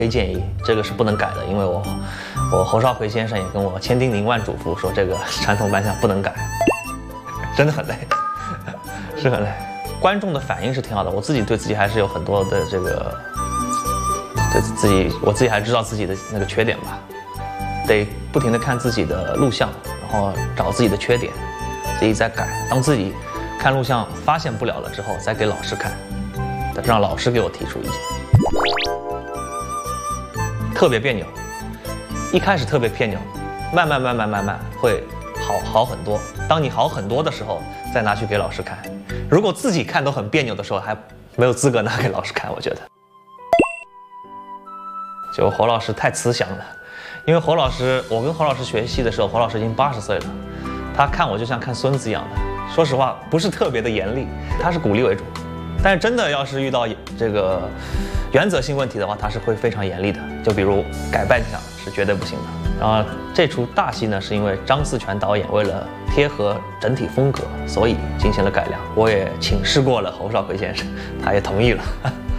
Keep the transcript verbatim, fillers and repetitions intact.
非建议，这个是不能改的，因为我我侯少奎先生也跟我千叮咛万嘱咐说，这个传统扮相不能改，真的很累，是很累。观众的反应是挺好的，我自己对自己还是有很多的这个，对自己我自己还知道自己的那个缺点吧，得不停地看自己的录像，然后找自己的缺点，自己再改。当自己看录像发现不了了之后，再给老师看，让老师给我提出意见。特别别扭，一开始特别别扭，慢慢慢慢慢慢会好好很多。当你好很多的时候，再拿去给老师看。如果自己看都很别扭的时候，还没有资格拿给老师看，我觉得。就侯老师太慈祥了，因为侯老师，我跟侯老师学戏的时候，侯老师已经八十岁了，他看我就像看孙子一样的。说实话，不是特别的严厉，他是鼓励为主。但是真的要是遇到这个原则性问题的话，他是会非常严厉的。就比如改扮相是绝对不行的。然后这出大戏呢，是因为张四全导演为了贴合整体风格，所以进行了改良。我也请示过了侯少奎先生，他也同意了。